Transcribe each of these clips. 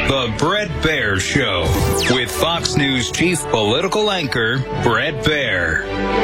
The Bret Baier Show with Fox News chief political anchor Bret Baier.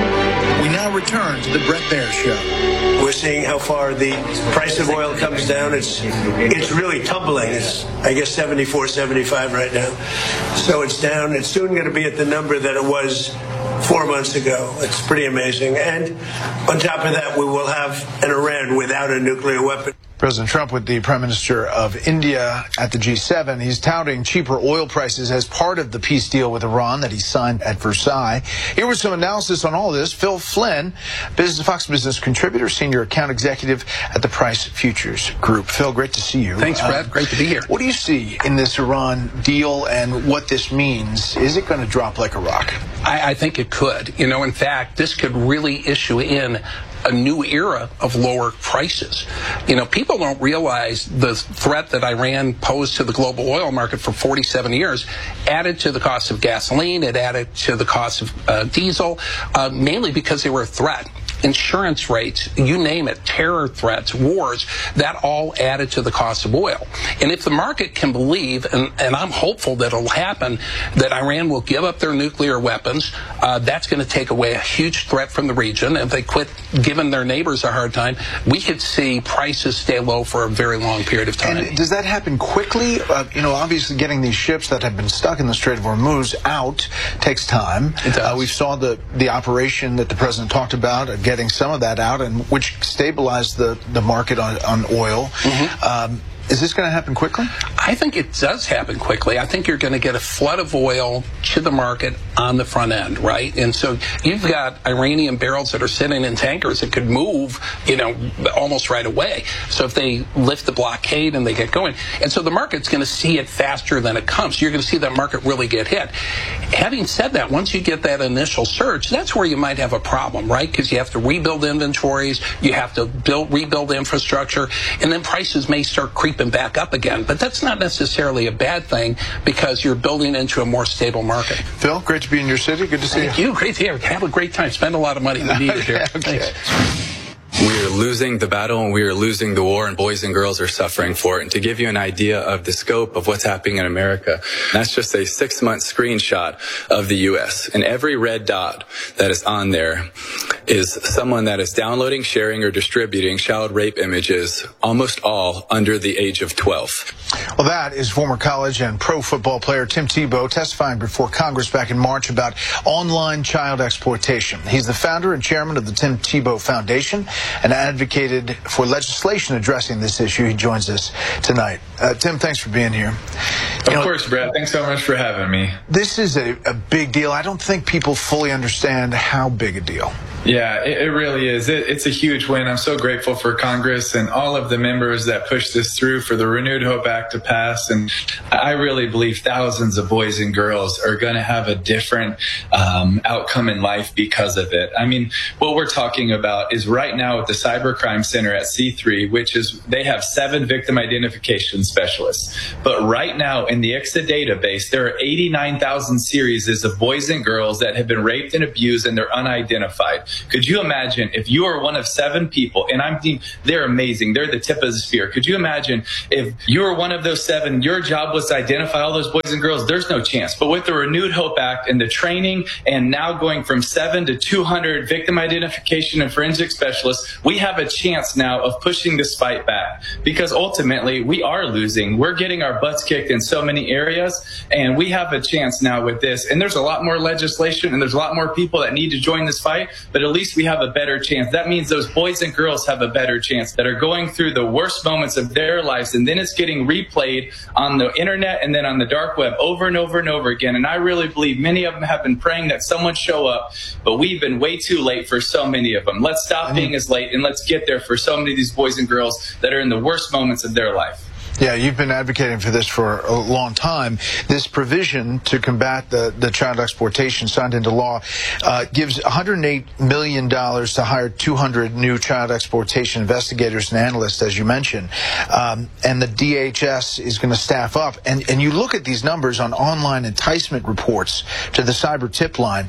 We now return to the Bret Baier Show. We're seeing how far the price of oil comes down. It's really tumbling. It's, I guess, 74, 75 right now. So it's down. It's soon going to be at the number that it was 4 months ago. It's pretty amazing. And on top of that, we will have an Iran without a nuclear weapon. President Trump with the Prime Minister of India at the G7. He's touting cheaper oil prices as part of the peace deal with Iran that he signed at Versailles. Here was some analysis on all of this. Phil Flynn, Fox Business contributor, senior account executive at the Price Futures Group. Phil, great to see you. Thanks, Brad. Great to be here. What do you see in this Iran deal and what this means? Is it going to drop like a rock? I think it could. You know, in fact, this could really issue in a new era of lower prices. You know, people don't realize the threat that Iran posed to the global oil market for 47 years added to the cost of gasoline, it added to the cost of diesel, mainly because they were a threat. Insurance rates, you name it, terror threats, wars, that all added to the cost of oil. And if the market can believe, and I'm hopeful that it'll happen, that Iran will give up their nuclear weapons, that's going to take away a huge threat from the region. If they quit giving their neighbors a hard time, we could see prices stay low for a very long period of time. And does that happen quickly? You know, obviously getting these ships that have been stuck in the Strait of Hormuz out takes time. It does. We saw the operation that the president talked about, getting some of that out, and which stabilized the market on oil. Mm-hmm. Is this going to happen quickly? I think it does happen quickly. I think you're going to get a flood of oil to the market on the front end, right? And so you've got Iranian barrels that are sitting in tankers that could move, you know, almost right away. So if they lift the blockade and they get going. And so the market's going to see it faster than it comes. You're going to see that market really get hit. Having said that, once you get that initial surge, that's where you might have a problem, right? Because you have to rebuild inventories, you have to rebuild infrastructure, and then prices may start creeping back up again. But that's not necessarily a bad thing because you're building into a more stable market. Phil, great to be in your city. Good to see you. Thank you. Great to hear. Have a great time. Spend a lot of money. We need it here. Okay. Thanks. We are losing the battle and we are losing the war, and boys and girls are suffering for it. And to give you an idea of the scope of what's happening in America, that's just a 6-month screenshot of the U.S. And every red dot that is on there is someone that is downloading, sharing, or distributing child rape images, almost all under the age of 12. Well, that is former college and pro football player Tim Tebow testifying before Congress back in March about online child exploitation. He's the founder and chairman of the Tim Tebow Foundation and advocated for legislation addressing this issue. He joins us tonight. Tim, thanks for being here. Of course, Brad. Thanks so much for having me. This is a big deal. I don't think people fully understand how big a deal. Yeah, it really is. It's a huge win. I'm so grateful for Congress and all of the members that pushed this through, for the Renewed Hope Act to pass. And I really believe thousands of boys and girls are going to have a different outcome in life because of it. I mean, what we're talking about is right now at the Cybercrime Center at C3, which is, they have 7 victim identification specialists. But right now in the ICSA database, there are 89,000 series of boys and girls that have been raped and abused and they're unidentified. Could you imagine if you are one of 7 people, and they're amazing, they're the tip of the spear. Could you imagine if you were one of those 7, your job was to identify all those boys and girls? There's no chance. But with the Renewed Hope Act and the training, and now going from 7 to 200 victim identification and forensic specialists, we have a chance now of pushing this fight back, because ultimately we are losing. We're getting our butts kicked in so many areas, and we have a chance now with this. And there's a lot more legislation and there's a lot more people that need to join this fight, but at least we have a better chance. That means those boys and girls have a better chance that are going through the worst moments of their lives, and then it's getting replayed on the internet and then on the dark web over and over and over again. And I really believe many of them have been praying that someone show up, but we've been way too late for so many of them. Let's stop being as late and let's get there for so many of these boys and girls that are in the worst moments of their life. Yeah, you've been advocating for this for a long time. This provision to combat the child exploitation signed into law gives $108 million to hire 200 new child exploitation investigators and analysts, as you mentioned. And the DHS is going to staff up. And you look at these numbers on online enticement reports to the cyber tip line,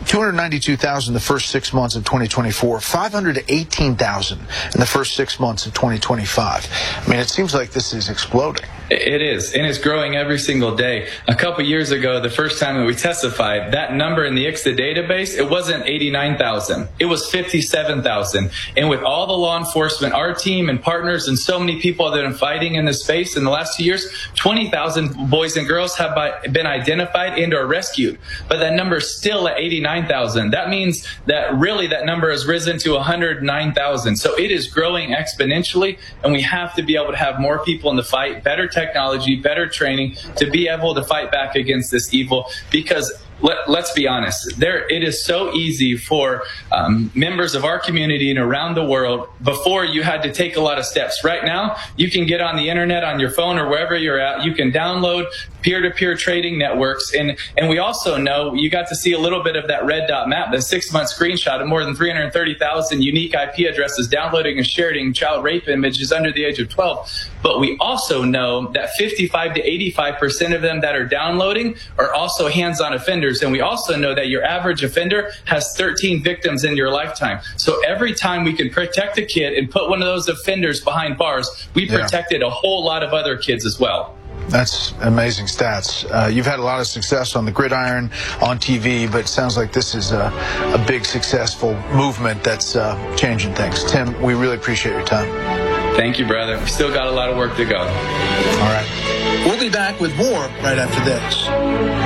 292,000 the first 6 months of 2024, 518,000 in the first 6 months of 2025. I mean, it seems like this is is exploding. It is, and it's growing every single day. A couple years ago, the first time that we testified, that number in the ICSA database, it wasn't 89,000. It was 57,000. And with all the law enforcement, our team and partners and so many people that have been fighting in this space in the last 2 years, 20,000 boys and girls have been identified and or rescued. But that number is still at 89,000. That means that really that number has risen to 109,000. So it is growing exponentially, and we have to be able to have more people in the fight, better technology, better training to be able to fight back against this evil, because let's be honest, it is so easy for members of our community and around the world. Before, you had to take a lot of steps. Right now, you can get on the internet, on your phone, or wherever you're at. You can download peer-to-peer trading networks. And we also know, you got to see a little bit of that red dot map, the 6-month screenshot of more than 330,000 unique IP addresses downloading and sharing child rape images under the age of 12. But we also know that 55 to 85% of them that are downloading are also hands-on offenders. And we also know that your average offender has 13 victims in your lifetime. So every time we can protect a kid and put one of those offenders behind bars, we protected a whole lot of other kids as well. That's amazing stats. You've had a lot of success on the gridiron, on TV, but it sounds like this is a big, successful movement that's changing things. Tim, we really appreciate your time. Thank you, brother. We still got a lot of work to go. All right. We'll be back with more right after this.